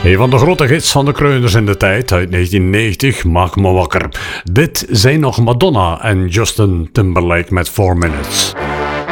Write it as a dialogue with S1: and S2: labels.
S1: Een van de grote hits van de Kreuners in de tijd, uit 1990, Maak me wakker. Dit zijn nog Madonna en Justin Timberlake met 4 Minutes.